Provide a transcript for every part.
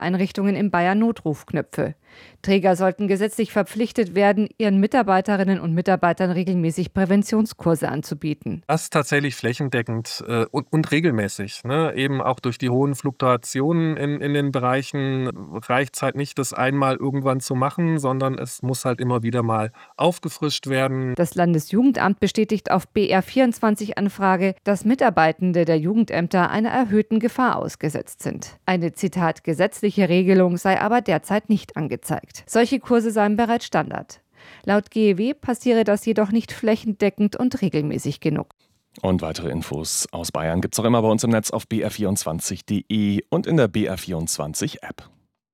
Einrichtungen in Bayern Notrufknöpfe. Träger sollten gesetzlich verpflichtet werden, ihren Mitarbeiterinnen und Mitarbeitern regelmäßig Präventionskurse anzubieten. Das tatsächlich flächendeckend und regelmäßig. Ne? Eben auch durch die hohen Fluktuationen in den Bereichen reicht es halt nicht, das einmal irgendwann zu machen, sondern es muss halt immer wieder mal aufgefrischt werden. Das Landesjugendamt bestätigt auf BR24-Anfrage, dass Mitarbeitende der Jugendämter einer erhöhten Gefahr ausgesetzt sind. Eine, Zitat, gesetzliche Regelung sei aber derzeit nicht angezeigt. Solche Kurse seien bereits Standard. Laut GEW passiere das jedoch nicht flächendeckend und regelmäßig genug. Und weitere Infos aus Bayern gibt's auch immer bei uns im Netz auf br24.de und in der BR24-App.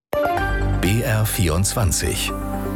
BR24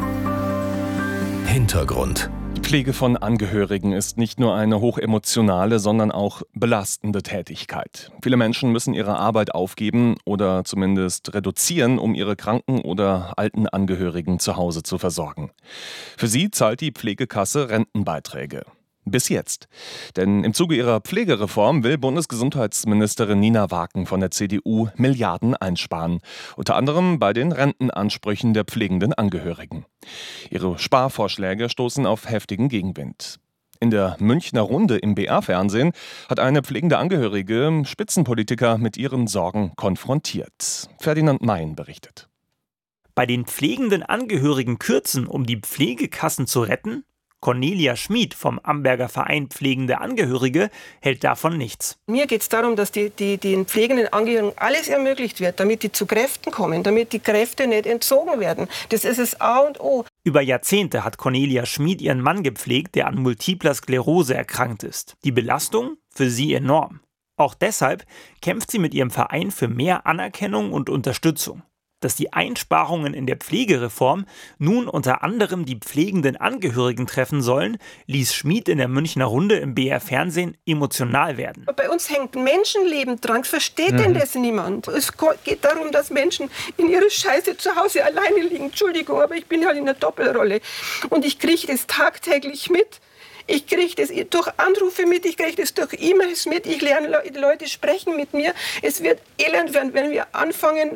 Hintergrund. Die Pflege von Angehörigen ist nicht nur eine hochemotionale, sondern auch belastende Tätigkeit. Viele Menschen müssen ihre Arbeit aufgeben oder zumindest reduzieren, um ihre kranken oder alten Angehörigen zu Hause zu versorgen. Für sie zahlt die Pflegekasse Rentenbeiträge. Bis jetzt. Denn im Zuge ihrer Pflegereform will Bundesgesundheitsministerin Nina Waken von der CDU Milliarden einsparen. Unter anderem bei den Rentenansprüchen der pflegenden Angehörigen. Ihre Sparvorschläge stoßen auf heftigen Gegenwind. In der Münchner Runde im BR-Fernsehen hat eine pflegende Angehörige Spitzenpolitiker mit ihren Sorgen konfrontiert. Ferdinand Mein berichtet. Bei den pflegenden Angehörigen kürzen, um die Pflegekassen zu retten? Cornelia Schmid vom Amberger Verein Pflegende Angehörige hält davon nichts. Mir geht es darum, dass den pflegenden Angehörigen alles ermöglicht wird, damit die zu Kräften kommen, damit die Kräfte nicht entzogen werden. Das ist das A und O. Über Jahrzehnte hat Cornelia Schmid ihren Mann gepflegt, der an Multipler Sklerose erkrankt ist. Die Belastung für sie enorm. Auch deshalb kämpft sie mit ihrem Verein für mehr Anerkennung und Unterstützung. Dass die Einsparungen in der Pflegereform nun unter anderem die pflegenden Angehörigen treffen sollen, ließ Schmid in der Münchner Runde im BR-Fernsehen emotional werden. Bei uns hängt Menschenleben dran. Versteht denn das niemand? Es geht darum, dass Menschen in ihrer Scheiße zu Hause alleine liegen. Entschuldigung, aber ich bin halt in einer Doppelrolle. Und ich kriege das tagtäglich mit. Ich kriege das durch Anrufe mit, ich kriege das durch E-Mails mit. Ich lerne, Leute sprechen mit mir. Es wird elend werden, wenn wir anfangen,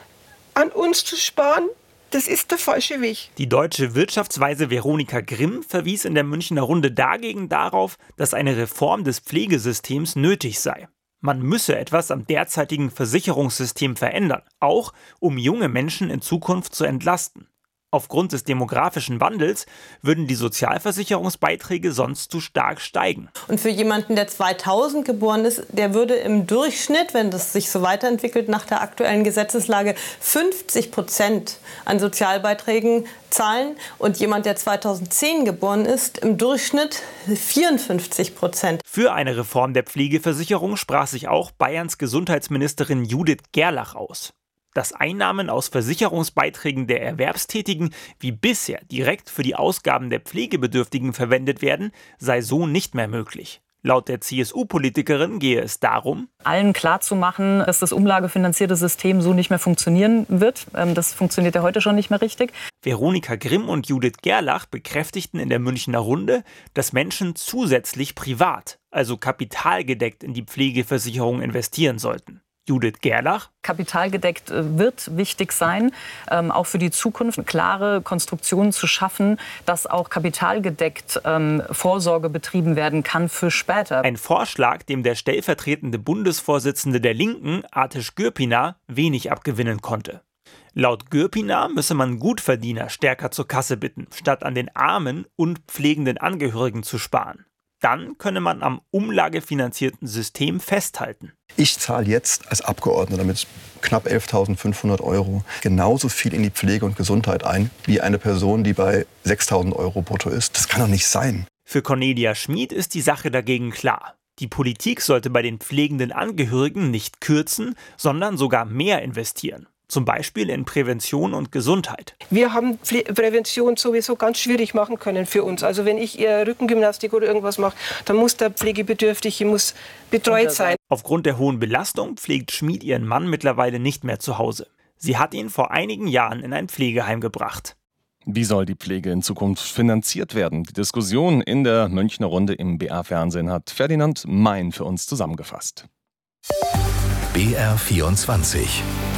an uns zu sparen. Das ist der falsche Weg. Die deutsche Wirtschaftsweise Veronika Grimm verwies in der Münchner Runde dagegen darauf, dass eine Reform des Pflegesystems nötig sei. Man müsse etwas am derzeitigen Versicherungssystem verändern, auch um junge Menschen in Zukunft zu entlasten. Aufgrund des demografischen Wandels würden die Sozialversicherungsbeiträge sonst zu stark steigen. Und für jemanden, der 2000 geboren ist, der würde im Durchschnitt, wenn das sich so weiterentwickelt nach der aktuellen Gesetzeslage, 50% an Sozialbeiträgen zahlen. Und jemand, der 2010 geboren ist, im Durchschnitt 54%. Für eine Reform der Pflegeversicherung sprach sich auch Bayerns Gesundheitsministerin Judith Gerlach aus. Dass Einnahmen aus Versicherungsbeiträgen der Erwerbstätigen wie bisher direkt für die Ausgaben der Pflegebedürftigen verwendet werden, sei so nicht mehr möglich. Laut der CSU-Politikerin gehe es darum, allen klarzumachen, dass das umlagefinanzierte System so nicht mehr funktionieren wird. Das funktioniert ja heute schon nicht mehr richtig. Veronika Grimm und Judith Gerlach bekräftigten in der Münchner Runde, dass Menschen zusätzlich privat, also kapitalgedeckt in die Pflegeversicherung investieren sollten. Judith Gerlach. Kapitalgedeckt wird wichtig sein, auch für die Zukunft eine klare Konstruktion zu schaffen, dass auch kapitalgedeckt Vorsorge betrieben werden kann für später. Ein Vorschlag, dem der stellvertretende Bundesvorsitzende der Linken, Artisch Gürpiner, wenig abgewinnen konnte. Laut Gürpiner müsse man Gutverdiener stärker zur Kasse bitten, statt an den armen und pflegenden Angehörigen zu sparen. Dann könne man am umlagefinanzierten System festhalten. Ich zahle jetzt als Abgeordneter mit knapp 11.500 € genauso viel in die Pflege und Gesundheit ein, wie eine Person, die bei 6.000 € brutto ist. Das kann doch nicht sein. Für Cornelia Schmid ist die Sache dagegen klar. Die Politik sollte bei den pflegenden Angehörigen nicht kürzen, sondern sogar mehr investieren. Zum Beispiel in Prävention und Gesundheit. Wir haben Prävention sowieso ganz schwierig machen können für uns. Also wenn ich Rückengymnastik oder irgendwas mache, dann muss der Pflegebedürftige betreut sein. Aufgrund der hohen Belastung pflegt Schmid ihren Mann mittlerweile nicht mehr zu Hause. Sie hat ihn vor einigen Jahren in ein Pflegeheim gebracht. Wie soll die Pflege in Zukunft finanziert werden? Die Diskussion in der Münchner Runde im BR-Fernsehen hat Ferdinand Mein für uns zusammengefasst. BR24